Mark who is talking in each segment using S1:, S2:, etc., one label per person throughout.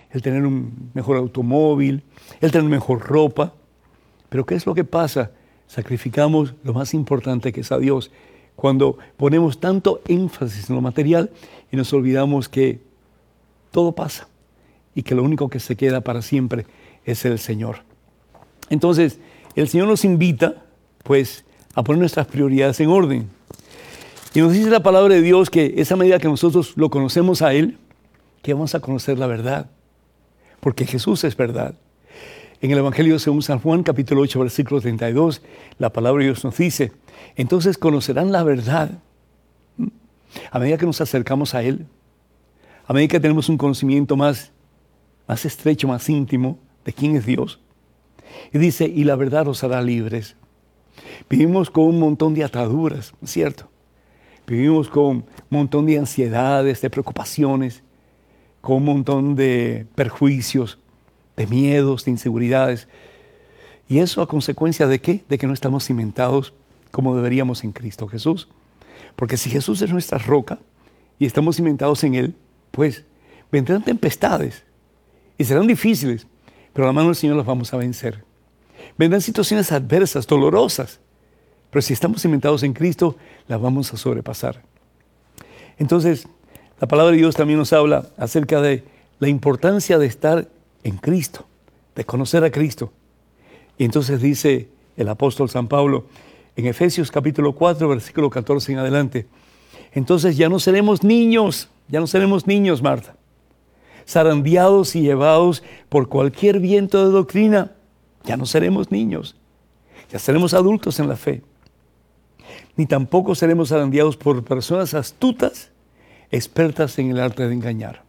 S1: el tener un mejor automóvil, el tener mejor ropa. Pero ¿qué es lo que pasa? Sacrificamos lo más importante, que es a Dios, cuando ponemos tanto énfasis en lo material y nos olvidamos que todo pasa y que lo único que se queda para siempre es el Señor. Entonces, el Señor nos invita, pues, a poner nuestras prioridades en orden. Y nos dice la palabra de Dios que esa medida que nosotros lo conocemos a Él, que vamos a conocer la verdad, porque Jesús es verdad. En el Evangelio según San Juan, capítulo 8, versículo 32, la palabra de Dios nos dice, entonces conocerán la verdad. A medida que nos acercamos a Él, a medida que tenemos un conocimiento más estrecho, más íntimo de quién es Dios. Y dice, y la verdad os hará libres. Vivimos con un montón de ataduras, ¿cierto? Vivimos con un montón de ansiedades, de preocupaciones, con un montón de perjuicios, de miedos, de inseguridades. ¿Y eso a consecuencia de qué? De que no estamos cimentados como deberíamos en Cristo Jesús. Porque si Jesús es nuestra roca y estamos cimentados en Él, pues vendrán tempestades y serán difíciles, pero a la mano del Señor las vamos a vencer. Vendrán situaciones adversas, dolorosas, pero si estamos cimentados en Cristo, las vamos a sobrepasar. Entonces, la palabra de Dios también nos habla acerca de la importancia de estar en Cristo, de conocer a Cristo. Y entonces dice el apóstol San Pablo en Efesios capítulo 4, versículo 14 en adelante, entonces ya no seremos niños, Marta, zarandeados y llevados por cualquier viento de doctrina. Ya no seremos niños, ya seremos adultos en la fe. Ni tampoco seremos zarandeados por personas astutas, expertas en el arte de engañar.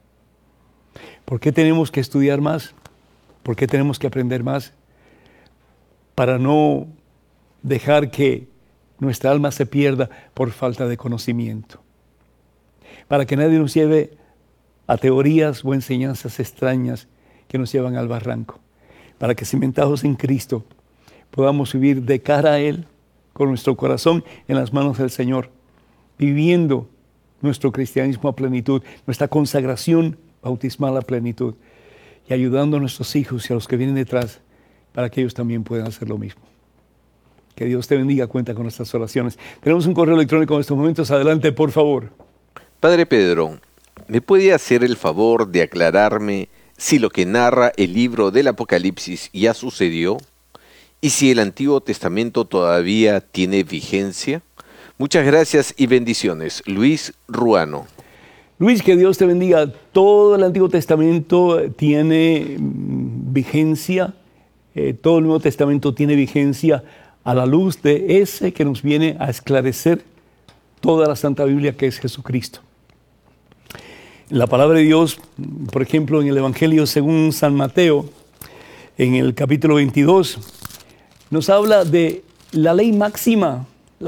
S1: ¿Por qué tenemos que estudiar más? ¿Por qué tenemos que aprender más? Para no dejar que nuestra alma se pierda por falta de conocimiento. Para que nadie nos lleve a teorías o enseñanzas extrañas que nos llevan al barranco. Para que cimentados en Cristo podamos vivir de cara a Él, con nuestro corazón en las manos del Señor, viviendo nuestro cristianismo a plenitud, nuestra consagración bautismal a plenitud, y ayudando a nuestros hijos y a los que vienen detrás para que ellos también puedan hacer lo mismo. Que Dios te bendiga, cuenta con nuestras oraciones. Tenemos un correo electrónico en estos momentos. Adelante, por favor.
S2: Padre Pedro, ¿me puede hacer el favor de aclararme si lo que narra el libro del Apocalipsis ya sucedió? ¿Y si el Antiguo Testamento todavía tiene vigencia? Muchas gracias y bendiciones. Luis Ruano.
S1: Luis, que Dios te bendiga. Todo el Antiguo Testamento tiene vigencia. Todo el Nuevo Testamento tiene vigencia a la luz de ese que nos viene a esclarecer toda la Santa Biblia, que es Jesucristo. La palabra de Dios, por ejemplo, en el Evangelio según San Mateo, en el capítulo 22, nos habla de la ley máxima,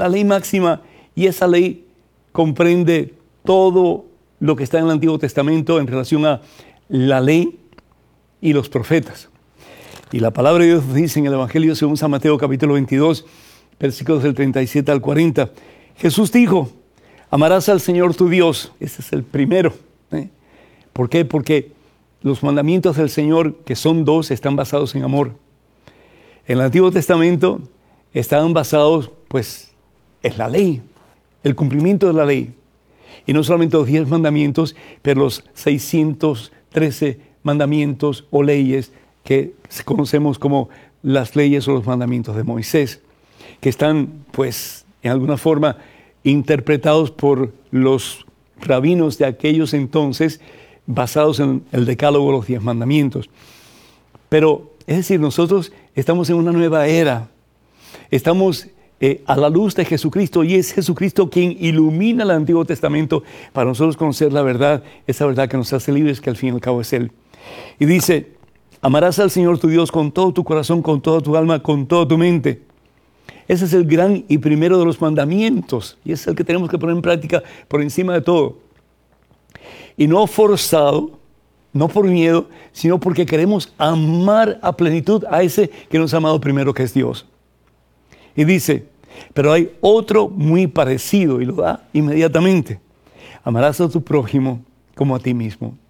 S1: y esa ley comprende todo lo que está en el Antiguo Testamento en relación a la ley y los profetas. Y la palabra de Dios dice en el Evangelio según San Mateo capítulo 22, versículos del 37 al 40, Jesús dijo, amarás al Señor tu Dios. Ese es el primero. ¿Por qué? Porque los mandamientos del Señor, que son 2, están basados en amor. En el Antiguo Testamento estaban basados, pues, en la ley, el cumplimiento de la ley. Y no solamente los 10 mandamientos, pero los 613 mandamientos o leyes que conocemos como las leyes o los mandamientos de Moisés, que están, pues, en alguna forma interpretados por los rabinos de aquellos entonces, basados en el decálogo, los 10 mandamientos. Pero, es decir, nosotros estamos en una nueva era. Estamos a la luz de Jesucristo, y es Jesucristo quien ilumina el Antiguo Testamento para nosotros conocer la verdad, esa verdad que nos hace libres, que al fin y al cabo es Él. Y dice, amarás al Señor tu Dios con todo tu corazón, con toda tu alma, con toda tu mente. Ese es el gran y primero de los mandamientos, y es el que tenemos que poner en práctica por encima de todo. Y no forzado, no por miedo, sino porque queremos amar a plenitud a ese que nos ha amado primero, que es Dios. Y dice, pero hay otro muy parecido, y lo da inmediatamente. Amarás a tu prójimo como a ti mismo.